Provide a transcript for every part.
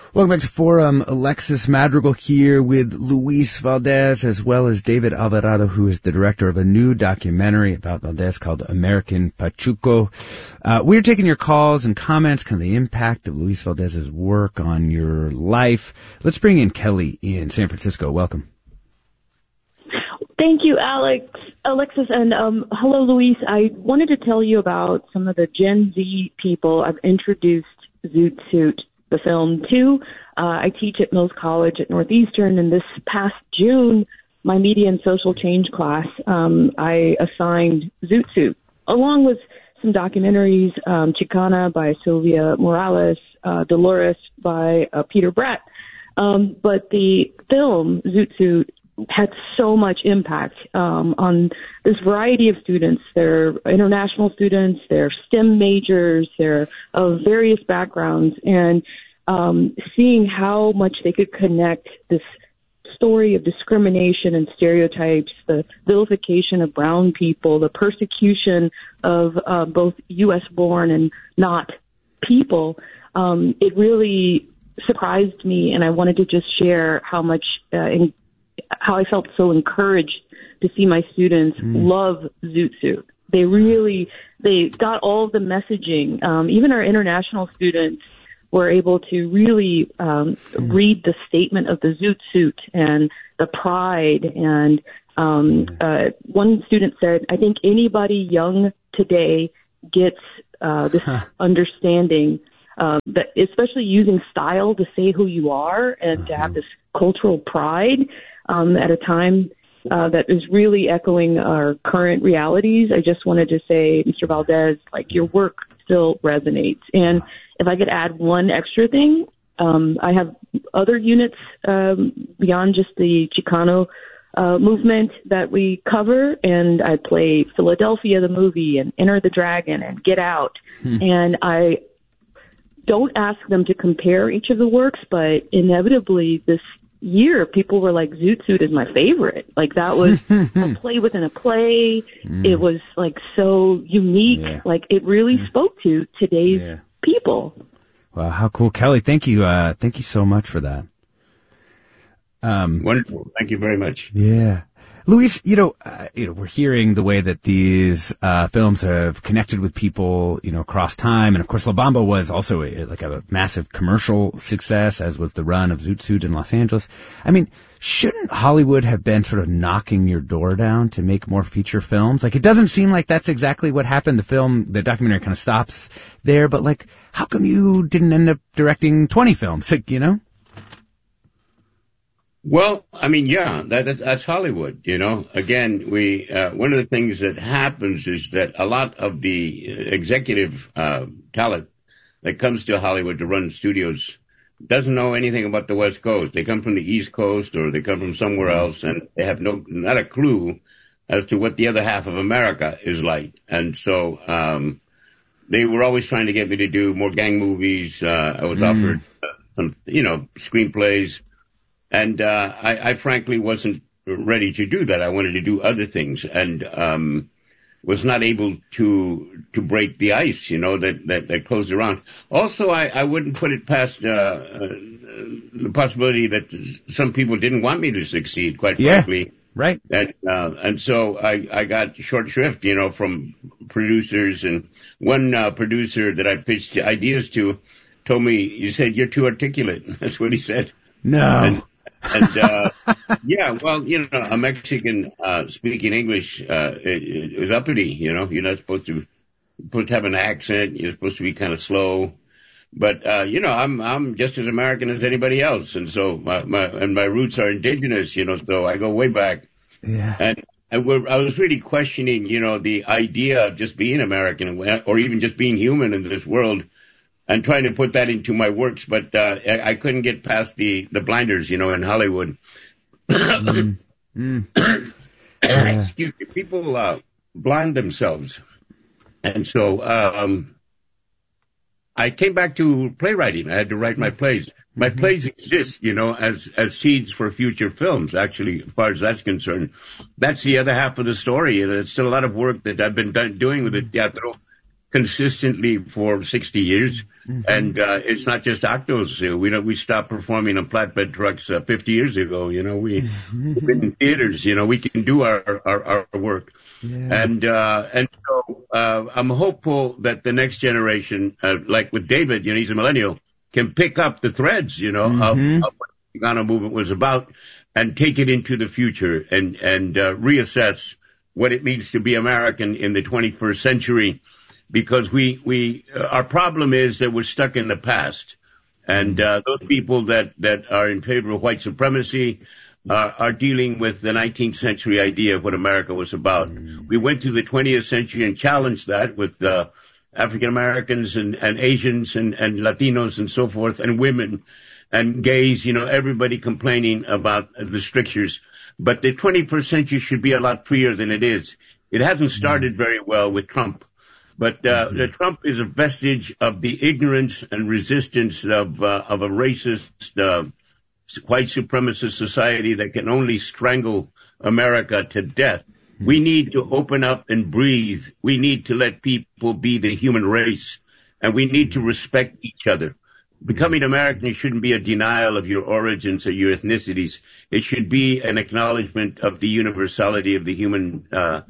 Welcome back to Forum. Alexis Madrigal here with Luis Valdez, as well as David Alvarado, who is the director of a new documentary about Valdez called American Pachuco. We're taking your calls and comments, kind of the impact of Luis Valdez's work on your life. Let's bring in Kelly in San Francisco. Welcome. Thank you, Alexis, and hello, Luis. I wanted to tell you about some of the Gen Z people I've introduced Zoot Suit, the film, to. I teach at Mills College at Northeastern, and this past June, my media and social change class, I assigned Zoot Suit, along with some documentaries, Chicana by Sylvia Morales, Dolores by Peter Brett. But the film, Zoot Suit, had so much impact on this variety of students. They're international students, they're STEM majors, they're of various backgrounds, and seeing how much they could connect this story of discrimination and stereotypes, the vilification of brown people, the persecution of both U.S.-born and not people, it really surprised me, and I wanted to just share how much how I felt so encouraged to see my students love Zoot Suit. They got all of the messaging. Even our international students were able to really read the statement of the Zoot Suit and the pride. And one student said, I think anybody young today gets this understanding, that especially using style to say who you are and to have this cultural pride at a time that is really echoing our current realities. I just wanted to say, Mr. Valdez, your work still resonates. And if I could add one extra thing, I have other units beyond just the Chicano movement that we cover, and I play Philadelphia the movie and Enter the Dragon and Get Out. And I don't ask them to compare each of the works, but inevitably this year people were like, Zoot Suit is my favorite. That was a play within a play. It was so unique. It really spoke to today's people. Wow, how cool. Kelly, thank you. Thank you so much for that. Wonderful. Thank you very much. Yeah. Luis, we're hearing the way that these films have connected with people, across time. And of course, La Bamba was also a massive commercial success, as was the run of Zoot Suit in Los Angeles. I mean, shouldn't Hollywood have been sort of knocking your door down to make more feature films? It doesn't seem like that's exactly what happened. The documentary kind of stops there, but how come you didn't end up directing 20 films, Well, I mean, that's Hollywood, Again, one of the things that happens is that a lot of the executive talent that comes to Hollywood to run studios doesn't know anything about the West Coast. They come from the East Coast, or they come from somewhere else, and they have not a clue as to what the other half of America is like. And so they were always trying to get me to do more gang movies. I was offered some, screenplays. And I frankly wasn't ready to do that. I wanted to do other things, and was not able to break the ice, that closed around. Also, I wouldn't put it past the possibility that some people didn't want me to succeed, quite frankly. Right. And so I got short shrift, from producers. And one producer that I pitched ideas to told me, he said, "You're too articulate." That's what he said. No. And well, a Mexican speaking English is uppity. You're not supposed to have an accent. You're supposed to be kind of slow. But I'm just as American as anybody else, and so my roots are indigenous. So I go way back. Yeah. And I was really questioning, the idea of just being American, or even just being human in this world, and trying to put that into my works, but I couldn't get past the blinders, in Hollywood. Excuse me. People blind themselves. And so I came back to playwriting. I had to write my plays. My plays exist, as seeds for future films, actually, as far as that's concerned. That's the other half of the story. It's still a lot of work that I've been doing with the teatro. consistently for 60 years. Mm-hmm. And it's not just Actos. We stopped performing on flatbed trucks 50 years ago. We've been in theaters. We can do our work. Yeah. And so I'm hopeful that the next generation, like with David, he's a millennial, can pick up the threads, of what the Chicano movement was about and take it into the future and reassess what it means to be American in the 21st century. Because our problem is that we're stuck in the past. And, those people that are in favor of white supremacy, are dealing with the 19th century idea of what America was about. We went to the 20th century and challenged that with, African Americans and Asians and Latinos and so forth and women and gays, everybody complaining about the strictures. But the 21st century should be a lot freer than it is. It hasn't started very well with Trump. But Trump is a vestige of the ignorance and resistance of a racist, white supremacist society that can only strangle America to death. We need to open up and breathe. We need to let people be the human race, and we need to respect each other. Becoming American shouldn't be a denial of your origins or your ethnicities. It should be an acknowledgement of the universality of the human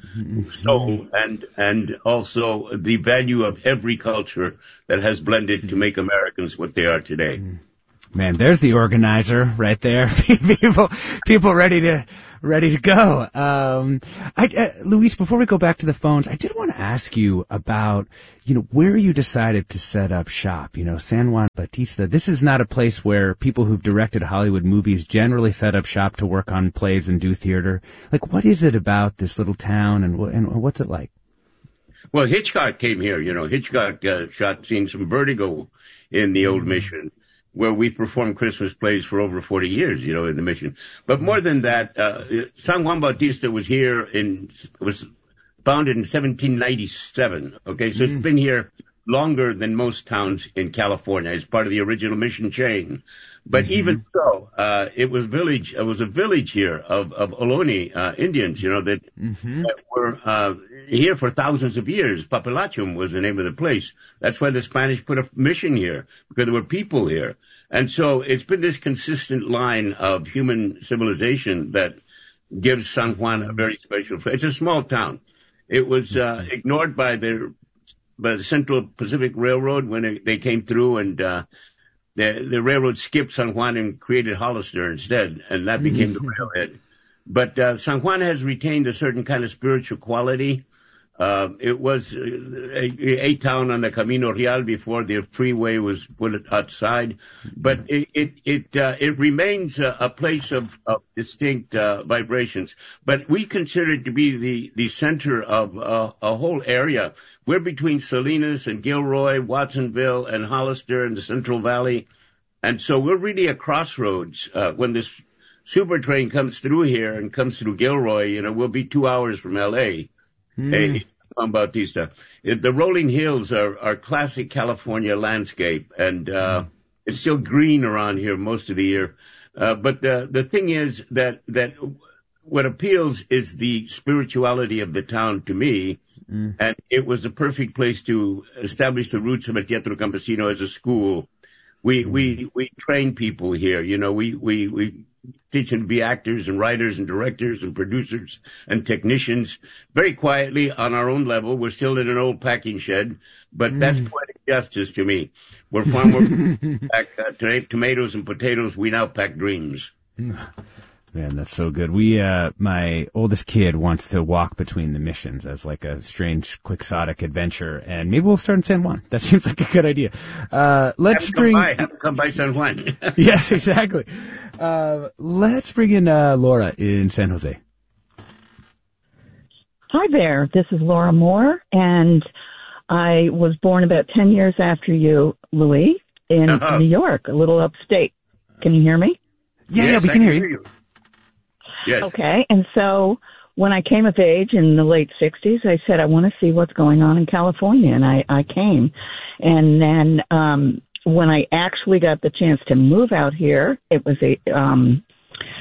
soul and also the value of every culture that has blended to make Americans what they are today. Man, there's the organizer right there. people ready to go. Luis, before we go back to the phones, I did want to ask you about, where you decided to set up shop. San Juan Bautista, this is not a place where people who've directed Hollywood movies generally set up shop to work on plays and do theater. Like, what is it about this little town and what's it like? Well, Hitchcock came here, Hitchcock shot scenes from Vertigo in the old Mission, where we performed Christmas plays for over 40 years, in the Mission. But more than that, San Juan Bautista was founded in 1797. Okay, so it's been here longer than most towns in California. It's part of the original Mission chain. But even so, it was a village here of Ohlone, Indians, that were here for thousands of years. Papalachum was the name of the place. That's why the Spanish put a mission here, because there were people here. And so it's been this consistent line of human civilization that gives San Juan a very special flavor. It's a small town. It was ignored by the Central Pacific Railroad when they came through, and the railroad skipped San Juan and created Hollister instead, and that became the railhead. But San Juan has retained a certain kind of spiritual quality. It was a town on the Camino Real before the freeway was put outside, but it remains a place of distinct vibrations. But we consider it to be the center of a whole area. We're between Salinas and Gilroy, Watsonville and Hollister and the Central Valley, and so we're really a crossroads. When this super train comes through here and comes through Gilroy, we'll be 2 hours from L.A. Juan Bautista. The rolling hills are classic California landscape, and it's still green around here most of the year. But the thing is that what appeals is the spirituality of the town to me, and it was the perfect place to establish the roots of El Teatro Campesino as a school. We train people here, we teach them to be actors and writers and directors and producers and technicians very quietly on our own level. We're still in an old packing shed, but that's poetic justice to me. We're farmers pack tomatoes and potatoes. We now pack dreams. Man, that's so good. My oldest kid wants to walk between the missions as like a strange quixotic adventure, and maybe we'll start in San Juan. That seems like a good idea. Have come by San Juan. Yes, exactly. Let's bring in Laura in San Jose. Hi there. This is Laura Moore, and I was born about 10 years after you, Louis, in New York, a little upstate. Can you hear me? Yeah, we can hear you. Yes. Okay, and so when I came of age in the late 60s, I said, I want to see what's going on in California, and I came. And then when I actually got the chance to move out here, it was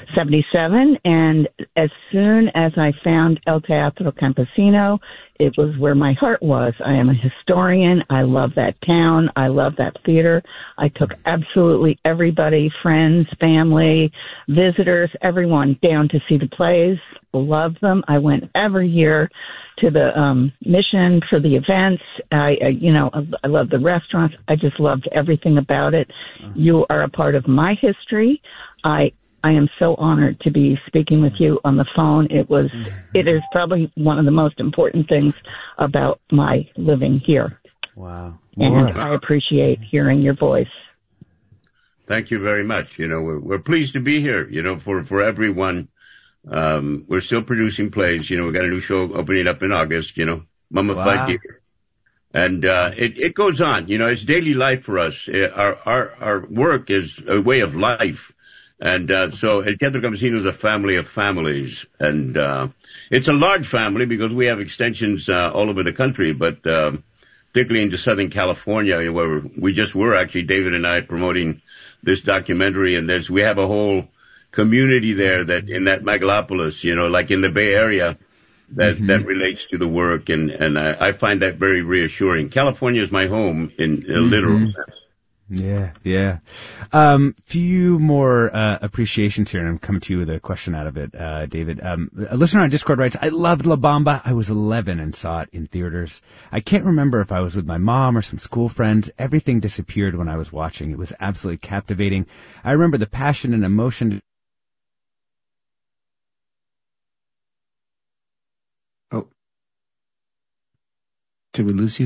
77, and as soon as I found El Teatro Campesino, it was where my heart was. I am a historian. I love that town. I love that theater. I took absolutely everybody, friends, family, visitors, everyone down to see the plays. Loved them. I went every year to the Mission for the events. I love the restaurants. I just loved everything about it. You are a part of my history. I am so honored to be speaking with you on the phone. It is probably one of the most important things about my living here. Wow. And I appreciate hearing your voice. Thank you very much. We're pleased to be here, for everyone. We're still producing plays. We got a new show opening up in August, Mummified Deer. And, it goes on, it's daily life for us. Our work is a way of life. And, so El Teatro Campesino is a family of families. And, it's a large family because we have extensions, all over the country, but, particularly into Southern California, where we just were actually, David and I, promoting this documentary. And we have a whole community there in that megalopolis, like in the Bay Area, that relates to the work. And I find that very reassuring. California is my home in a literal sense. Yeah. Few more appreciations here, and I'm coming to you with a question out of it, David. A listener on Discord writes, I loved La Bamba. I was 11 and saw it in theaters. I can't remember if I was with my mom or some school friends. Everything disappeared when I was watching. It was absolutely captivating. I remember the passion and emotion. Oh. Did we lose you?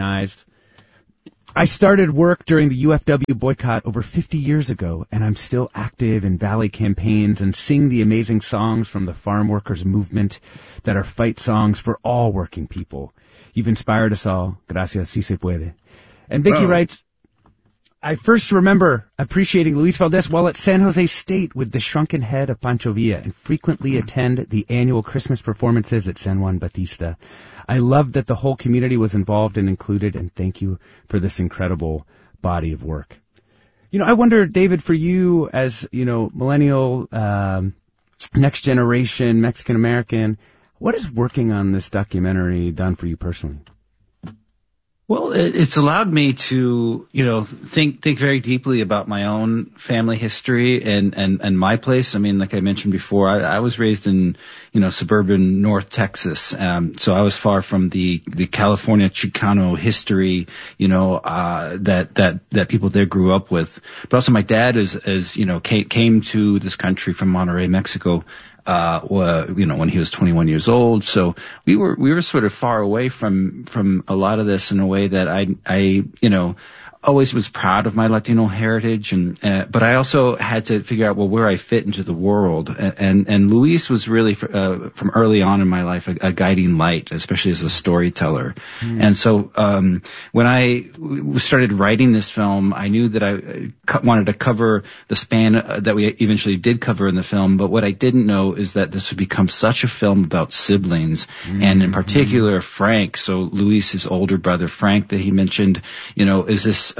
I started work during the UFW boycott over 50 years ago, and I'm still active in Valley campaigns and sing the amazing songs from the farm workers movement that are fight songs for all working people. You've inspired us all. Gracias, si se puede. And Vicky writes, I first remember appreciating Luis Valdez while at San Jose State with the shrunken head of Pancho Villa and frequently attend the annual Christmas performances at San Juan Bautista. I loved that the whole community was involved and included, and thank you for this incredible body of work. I wonder, David, for you as, millennial, next generation, Mexican-American, what has working on this documentary done for you personally? Well, it's allowed me to, think very deeply about my own family history and my place. I mean, like I mentioned before, I was raised in, suburban North Texas. So I was far from the California Chicano history, that people there grew up with. But also my dad came to this country from Monterrey, Mexico. When he was 21 years old. So we were sort of far away from a lot of this in a way that I always was proud of my Latino heritage, but I also had to figure out where I fit into the world. And Luis was really from early on in my life a guiding light, especially as a storyteller. And so when I started writing this film, I knew that I wanted to cover the span that we eventually did cover in the film. But what I didn't know is that this would become such a film about siblings, and in particular Frank. So Luis, his older brother Frank, that he mentioned, is this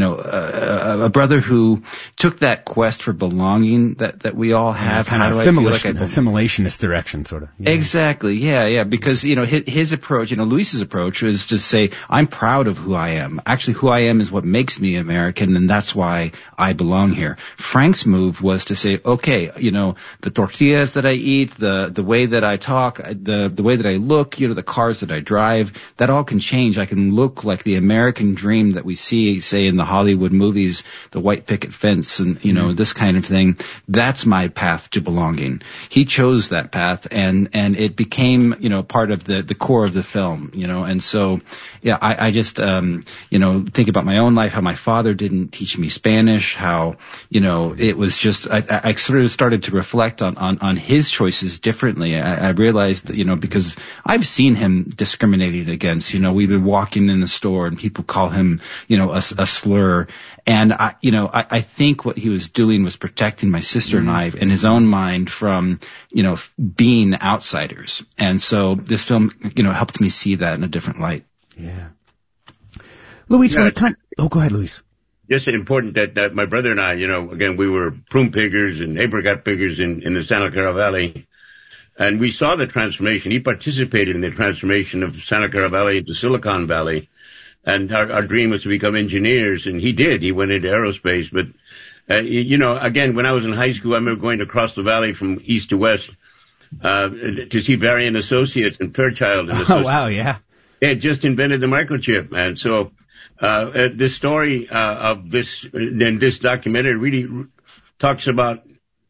a brother who took that quest for belonging that we all have. Kind of assimilationist direction, sort of. Yeah. Exactly. Yeah. Because, his approach, Luis's approach was to say, I'm proud of who I am. Actually, who I am is what makes me American, and that's why I belong here. Frank's move was to say, okay, the tortillas that I eat, the way that I talk, the way that I look, the cars that I drive, that all can change. I can look like the American dream that we see, say, in the Hollywood movies, the white picket fence and, this kind of thing. That's my path to belonging. He chose that path, and it became, part of the core of the film, and so, yeah, I just, think about my own life, how my father didn't teach me Spanish, how, it was just, I sort of started to reflect on his choices differently. I realized that, because I've seen him discriminated against, we've been walking in the store and people call him, a slur. And I think what he was doing was protecting my sister and I in his own mind from, being outsiders. And so this film, helped me see that in a different light. Yeah. Luis, go ahead, Luis. just important that my brother and I, again, we were prune pickers and apricot pickers in the Santa Clara Valley. And we saw the transformation. He participated in the transformation of Santa Clara Valley into Silicon Valley. And our dream was to become engineers. And he did. He went into aerospace. But, again, when I was in high school, I remember going across the valley from east to west to see Varian Associates and Fairchild. And oh, wow, yeah. They had just invented the microchip. And so the story of this documentary really talks about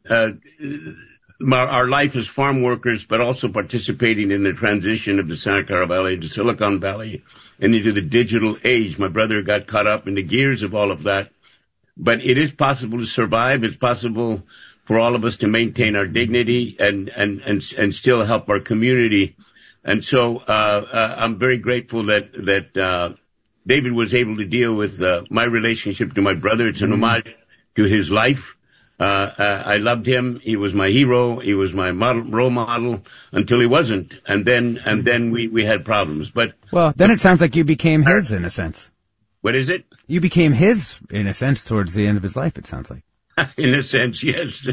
our life as farm workers, but also participating in the transition of the Santa Clara Valley to Silicon Valley and into the digital age. My brother got caught up in the gears of all of that. But it is possible to survive. It's possible for all of us to maintain our dignity and still help our community. And so I'm very grateful that David was able to deal with my relationship to my brother. It's an homage to his life. I loved him. He was my hero. He was my role model until he wasn't. And then we had problems. But well, then it sounds like you became his in a sense. What is it? You became his in a sense towards the end of his life, it sounds like. In a sense, yes.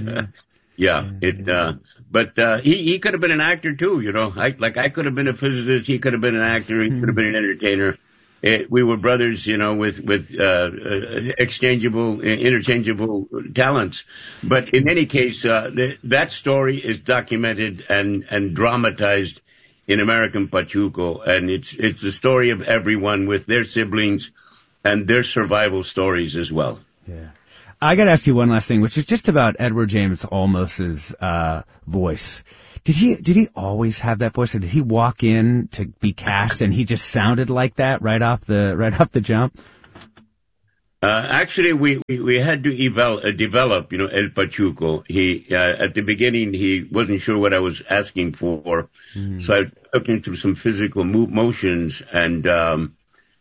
But he could have been an actor too, I could have been a physicist. He could have been an actor. He could have been an entertainer. We were brothers, with interchangeable talents. But in any case, that story is documented and dramatized in American Pachuco, and it's the story of everyone with their siblings and their survival stories as well. Yeah. I got to ask you one last thing, which is just about Edward James Olmos's voice. Did he always have that voice, or did he walk in to be cast and he just sounded like that right off the jump? Actually, we had to develop, El Pachuco. He at the beginning he wasn't sure what I was asking for, so I took him through some physical motions, and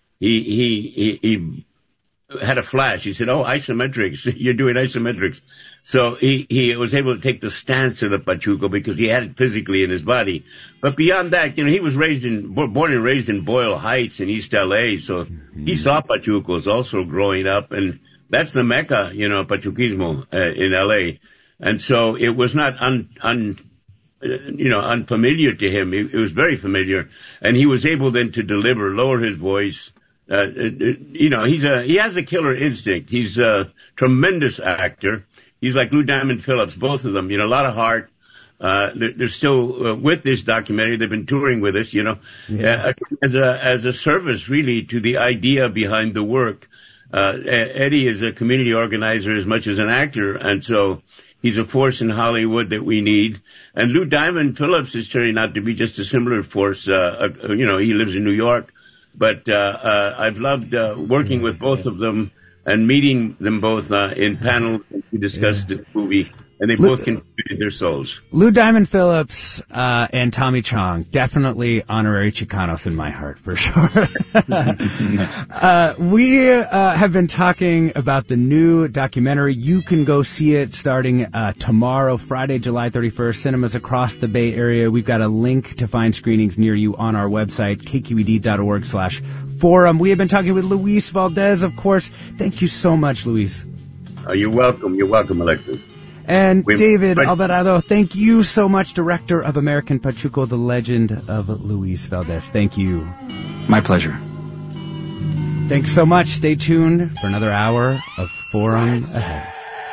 he had a flash. He said, "Oh, isometrics! You're doing isometrics." So he was able to take the stance of the Pachuco because he had it physically in his body. But beyond that, he was born and raised in Boyle Heights in East LA. So he saw Pachucos also growing up, and that's the Mecca, Pachuquismo in LA. And so it was not unfamiliar to him. It was very familiar, and he was able then to lower his voice. He has a killer instinct. He's a tremendous actor. He's like Lou Diamond Phillips, both of them, a lot of heart. They're still with this documentary. They've been touring with us, as a service really to the idea behind the work. Eddie is a community organizer as much as an actor, and so he's a force in Hollywood that we need. And Lou Diamond Phillips is turning out to be just a similar force. He lives in New York, but I've loved working with both of them and meeting them both in panels to discuss this movie, and they both contributed their souls. Lou Diamond Phillips and Tommy Chong, definitely honorary Chicanos in my heart, for sure. We have been talking about the new documentary. You can go see it starting tomorrow, Friday, July 31st, cinemas across the Bay Area. We've got a link to find screenings near you on our website, kqed.org/forum. We have been talking with Luis Valdez, of course. Thank you so much, Luis. You're welcome. You're welcome, Alexis. And David Alvarado, thank you so much, Director of American Pachuco, the legend of Luis Valdez. Thank you. My pleasure. Thanks so much. Stay tuned for another hour of Forum ahead.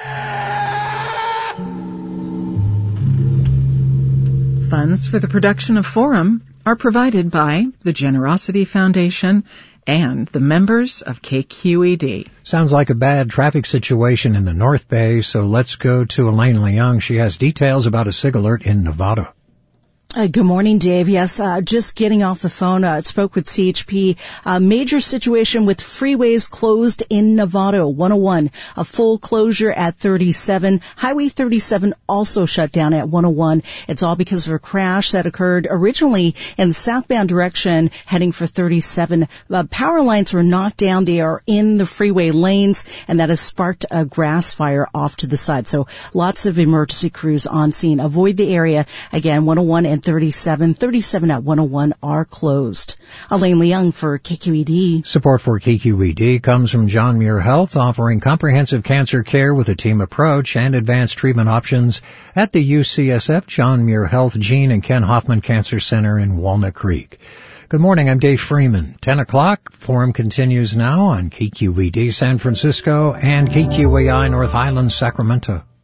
Funds for the production of Forum are provided by the Generosity Foundation and the members of KQED. Sounds like a bad traffic situation in the North Bay, so let's go to Elaine Leung. She has details about a SIG alert in Nevada. Good morning, Dave. Yes, just getting off the phone, spoke with CHP. Major situation with freeways closed in Nevada, 101. A full closure at 37. Highway 37 also shut down at 101. It's all because of a crash that occurred originally in the southbound direction heading for 37. Power lines were knocked down. They are in the freeway lanes, and that has sparked a grass fire off to the side. So lots of emergency crews on scene. Avoid the area. Again, 101 and 37, 37 at 101 are closed. Elaine Leung for KQED. Support for KQED comes from John Muir Health, offering comprehensive cancer care with a team approach and advanced treatment options at the UCSF John Muir Health Gene and Ken Hoffman Cancer Center in Walnut Creek. Good morning, I'm Dave Freeman. 10 o'clock, Forum continues now on KQED San Francisco and KQAI North Highlands, Sacramento.